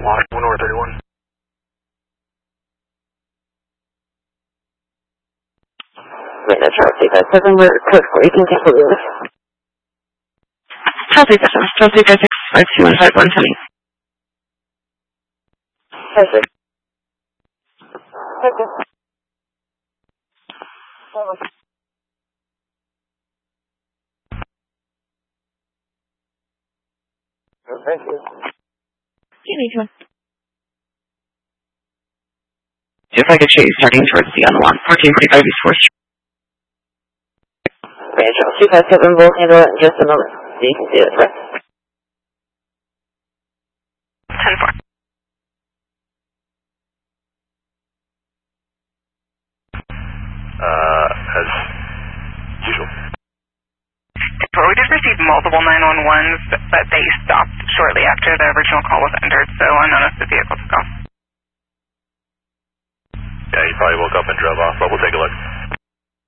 Lost 1 over 31. Wait, that's Charles 357, we're code 4, you can take the wheel. Charles 357, Charles 356, 5215120. Yes, sir. Thank you. Thank you. You need one. If I could show you starting towards the other one, 1445 East 4th Street. Ranch House 257, we'll handle it in just a moment. So you can see this, right? 10-4. As usual. We did receive multiple 911s, but they stopped shortly after the original call was entered, so unknown if the vehicle took off. Yeah, he probably woke up and drove off, but we'll take a look.